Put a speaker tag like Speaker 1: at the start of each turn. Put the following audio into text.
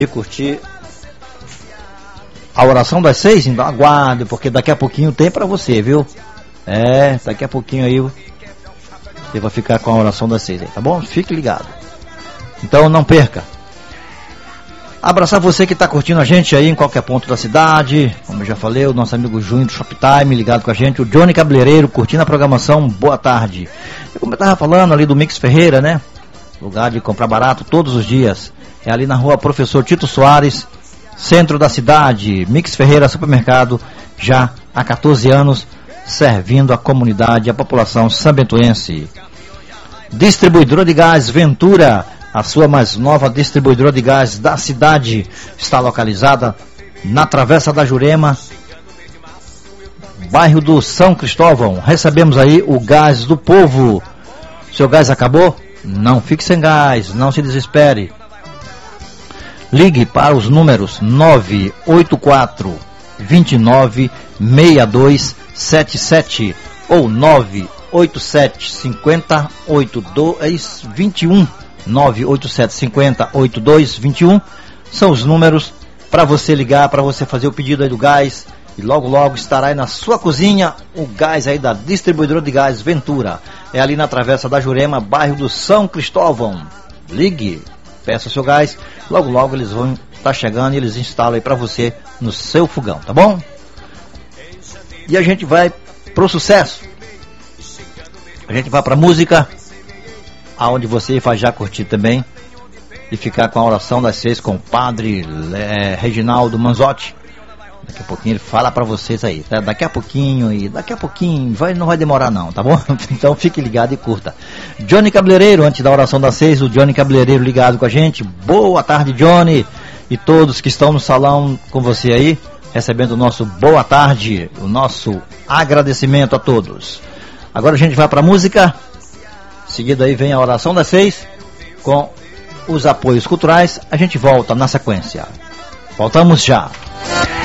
Speaker 1: E curtir a oração das 6, então aguarde, porque daqui a pouquinho tem pra você, viu? Daqui a pouquinho aí você vai ficar com a oração das 6 aí, tá bom? Fique ligado. Então não perca. Abraçar você que tá curtindo a gente aí em qualquer ponto da cidade. Como eu já falei, o nosso amigo Junho do Shoptime ligado com a gente. O Johnny Cabeleireiro curtindo a programação. Boa tarde. E como eu tava falando ali do Mix Ferreira, né? Lugar de comprar barato todos os dias. É ali na rua Professor Tito Soares, centro da cidade. Mix Ferreira Supermercado, já há 14 anos, servindo a comunidade, a população sambentuense. Distribuidora de gás Ventura, a sua mais nova distribuidora de gás da cidade, está localizada na Travessa da Jurema, bairro do São Cristóvão. Recebemos aí o gás do povo. Seu gás acabou? Não fique sem gás, não se desespere. Ligue para os números 984 29 6277 ou 987 50 82 21. 987 50 82 21 são os números para você ligar, para você fazer o pedido aí do gás, e logo logo estará aí na sua cozinha o gás aí da distribuidora de gás Ventura. É ali na Travessa da Jurema, bairro do São Cristóvão. Ligue, peça o seu gás, logo logo eles vão estar chegando e eles instalam aí para você no seu fogão, tá bom? E a gente vai pro sucesso. A gente vai pra música, aonde você vai já curtir também e ficar com a oração das 6 com o padre Reginaldo Manzotti. Daqui a pouquinho ele fala pra vocês aí, tá? Daqui a pouquinho, não vai demorar não, tá bom? Então fique ligado e curta. Johnny Cabeleireiro, antes da oração das 6, o Johnny Cabeleireiro ligado com a gente. Boa tarde, Johnny, e todos que estão no salão com você aí, recebendo o nosso boa tarde, o nosso agradecimento a todos. Agora a gente vai pra música. Seguida aí vem a oração das 6 com os apoios culturais. A gente volta na sequência. Voltamos já.